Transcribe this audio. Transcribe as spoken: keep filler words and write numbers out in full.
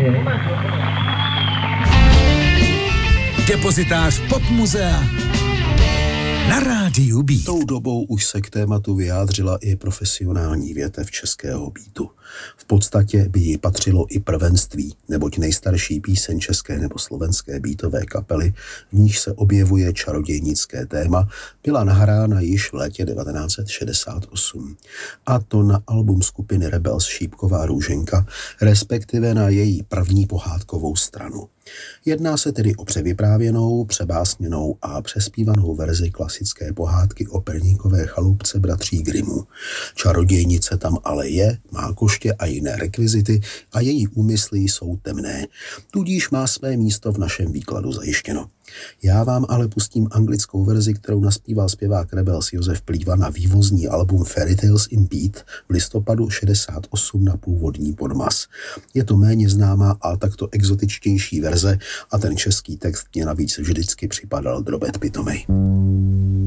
Depozitář Popmuzea na rádiu Beat. Tou dobou už se k tématu vyjádřila i profesionální větev českého beatu. V podstatě by jí patřilo i prvenství, neboť nejstarší píseň české nebo slovenské beatové kapely, v níž se objevuje čarodějnické téma, byla nahrána již v létě devatenáct set šedesát osm. A to na album skupiny Rebels Šípková růženka, respektive na její první pohádkovou stranu. Jedná se tedy o převyprávěnou, přebásněnou a přespívanou verzi klasické pohádky o perníkové chalupce bratří Grimmů. Čarodějnice tam ale je, má koště a jiné rekvizity a její úmysly jsou temné. Tudíž má své místo v našem výkladu zajištěno. Já vám ale pustím anglickou verzi, kterou naspíval zpěvák Rebels Josef Plíva na vývozní album Fairy Tales in Beat v listopadu šedesát osm na původní podmas. Je to méně známá a takto exotičtější verze a ten český text mě navíc vždycky připadal drobet pitomej.